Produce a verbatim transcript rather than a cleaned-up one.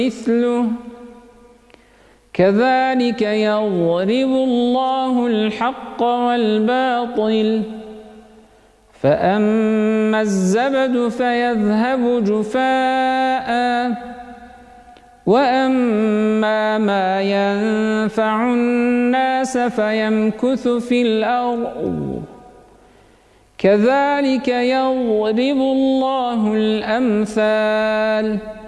مثله كذلك يضرب الله الحق والباطل فأما الزبد فيذهب جفاء وأما ما ينفع الناس فيمكث في الأرض كذلك يضرب الله الأمثال